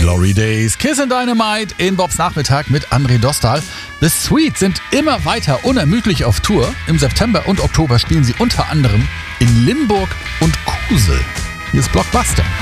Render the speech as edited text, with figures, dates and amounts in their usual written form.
Glory Days, Kiss and Dynamite in Bobs Nachmittag mit André Dostal. The Sweet sind immer weiter unermüdlich auf Tour. Im September und Oktober spielen sie unter anderem in Limburg und Kusel. Hier ist Blockbuster.